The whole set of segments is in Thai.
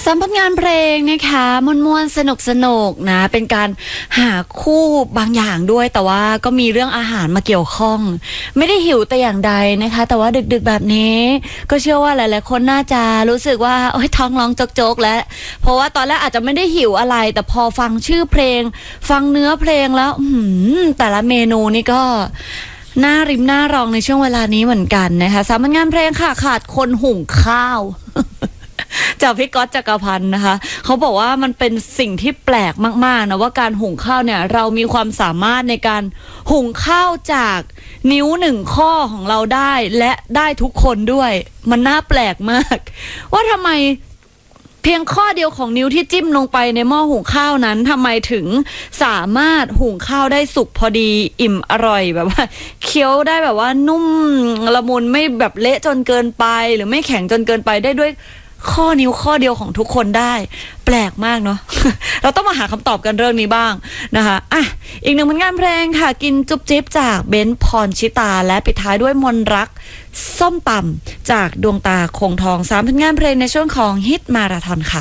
สำหรับงานเพลงนะคะม่วนๆสนุกๆนะเป็นการหาคู่บางอย่างด้วยแต่ว่าก็มีเรื่องอาหารมาเกี่ยวข้องไม่ได้หิวแต่อย่างใดนะคะแต่ว่าดึกๆแบบนี้ก็เชื่อว่าหลายๆคนน่าจะรู้สึกว่าโอ๊ยท้องร้องโจกๆแล้วเพราะว่าตอนแรกอาจจะไม่ได้หิวอะไรแต่พอฟังชื่อเพลงฟังเนื้อเพลงแล้วแต่ละเมนูนี่ก็น่าริมน่ารองในช่วงเวลานี้เหมือนกันนะคะสำหรับงานเพลงค่ะขาดคนหุงข้าวจากพี่ก๊อตจักรพันธ์นะคะเขาบอกว่ามันเป็นสิ่งที่แปลกมากๆนะว่าการหุงข้าวเนี่ยเรามีความสามารถในการหุงข้าวจากนิ้วหนึ่งข้อของเราได้และได้ทุกคนด้วยมันน่าแปลกมากว่าทำไมเพียงข้อเดียวของนิ้วที่จิ้มลงไปในหม้อหุงข้าวนั้นทำไมถึงสามารถหุงข้าวได้สุกพอดีอิ่มอร่อยแบบว่าเคี้ยวได้แบบว่านุ่มละมุนไม่แบบเละจนเกินไปหรือไม่แข็งจนเกินไปได้ด้วยข้อนิ้วข้อเดียวของทุกคนได้แปลกมากเนาะ เราต้องมาหาคำตอบกันเรื่องนี้บ้างนะคะอ่ะอีกหนึ่งผลงานเพลงค่ะกินจุ๊บจิ๊บจากเบนซ์พรชิตาและปิดท้ายด้วยมนรักส้มตำจากดวงตาคงทอง3ผลงานเพลงในช่วงของฮิตมาราธอนค่ะ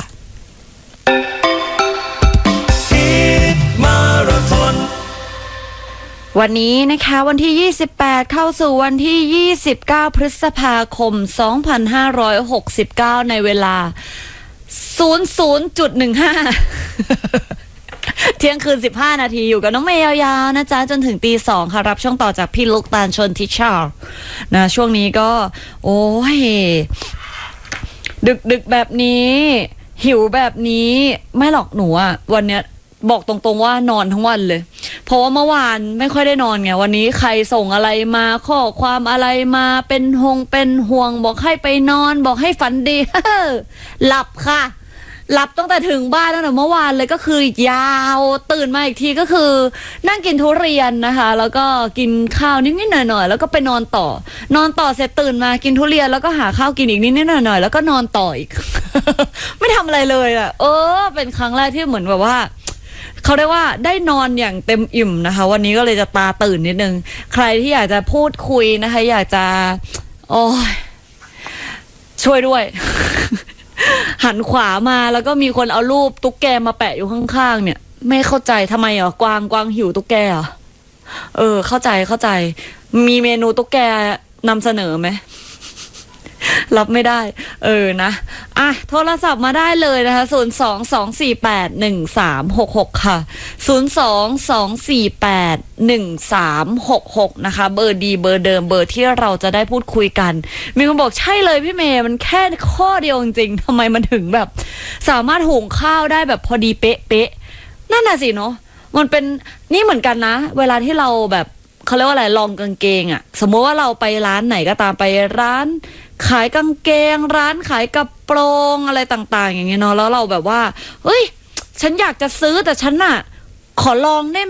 ฮิตมาราธอนวันนี้นะคะวันที่28เข้าสู่วันที่29พฤษภาคม2569ในเวลา 00.15 เที่ยงคืน15นาทีอยู่กับน้องเมย์ยาวๆนะจ๊ะจนถึงตี 2ค่ะรับช่วงต่อจากพี่ลูกตาลชนทิชาร์นะช่วงนี้ก็โอ้ยดึกแบบนี้หิวแบบนี้ไม่หรอกหนูอะวันเนี้ยบอกตรงๆว่านอนทั้งวันเลยเพราะว่าเมื่อวานไม่ค่อยได้นอนไงวันนี้ใครส่งอะไรมาข้อความอะไรมาเป็นห่วงบอกให้ไปนอนบอกให้ฝันดี หลับค่ะหลับตั้งแต่ถึงบ้านตั้งแต่เมื่อวานเลยก็คือยาวตื่นมาอีกทีก็คือนั่งกินทุเรียนนะคะแล้วก็กินข้าวนิดๆหน่อยๆแล้วก็ไปนอนต่เสร็จตื่นมากินทุเรียนแล้วก็หาข้าวกินอีกนิดๆหน่อยๆแล้วก็นอนต่ออีก ไม่ทำอะไรเลยอ่ะเป็นครั้งแรกที่เหมือนแบบว่าเขาเรียกว่าได้นอนอย่างเต็มอิ่มนะคะวันนี้ก็เลยจะตาตื่นนิดนึงใครที่อยากจะพูดคุยนะคะอยากจะช่วยด้วย หันขวามาแล้วก็มีคนเอารูปตุ๊กแกมาแปะอยู่ข้างๆเนี่ยไม่เข้าใจทำไมกวางหิวตุ๊กแกเข้าใจมีเมนูตุ๊กแกนำเสนอไหมรับไม่ได้นะอ่ะโทรศัพท์มาได้เลยนะคะ022481366ค่ะ022481366นะคะเบอร์ดีเบอร์เดิมเบอร์ที่เราจะได้พูดคุยกันมีคนบอกใช่เลยพี่เมย์มันแค่ข้อเดียวจริงๆทำไมมันถึงแบบสามารถหุงข้าวได้แบบพอดีเป๊ะๆนั่นน่ะสิเนาะมันเป็นนี่เหมือนกันนะเวลาที่เราแบบเขาเรียกว่าอะไรลองกางเกงอะสมมติว่าเราไปร้านไหนก็ตามไปร้านขายกางเกงร้านขายกระโปรงอะไรต่างๆอย่างเงี้ยเนาะแล้วเราแบบว่าเฮ้ยฉันอยากจะซื้อแต่ฉันน่ะขอลองได้